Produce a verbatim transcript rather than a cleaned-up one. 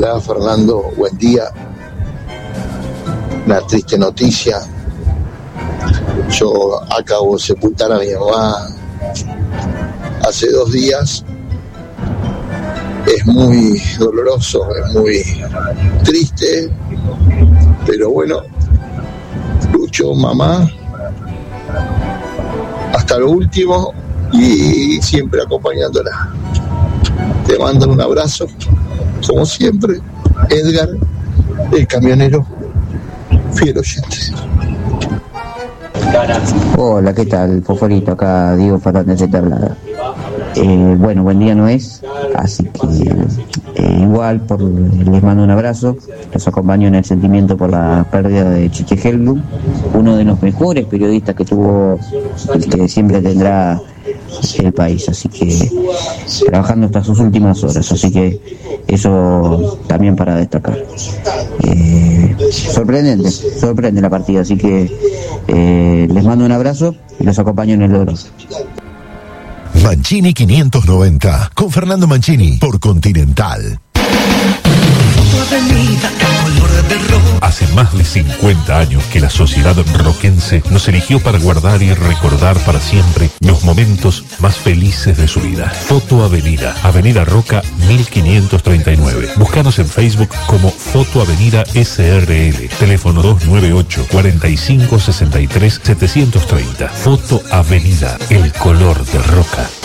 Hola Fernando, buen día. Una triste noticia. Yo acabo de sepultar a mi mamá hace dos días. Es muy doloroso, es muy triste, pero bueno, lucho, mamá, hasta lo último y siempre acompañándola. Te mando un abrazo, como siempre, Edgar, el camionero, fiel oyente. Hola, ¿qué tal? Fosforito, acá Diego Fernández de Tablada. Eh, bueno, buen día no es, así que eh, igual por, les mando un abrazo, los acompaño en el sentimiento por la pérdida de Chiche Helblum, uno de los mejores periodistas que tuvo y que siempre tendrá el país, así que trabajando hasta sus últimas horas, así que eso también para destacar. Eh, sorprendente, sorprende la partida, así que eh, les mando un abrazo y los acompaño en el dolor. Mancini quinientos noventa, con Fernando Mancini, por Continental. Hace más de cincuenta años que la sociedad roquense nos eligió para guardar y recordar para siempre los momentos más felices de su vida. Foto Avenida, Avenida Roca mil quinientos treinta y nueve. Búscanos en Facebook como Foto Avenida S R L. Teléfono dos nueve ocho, cuarenta y cinco, sesenta y tres, setecientos treinta. Foto Avenida, el color de Roca.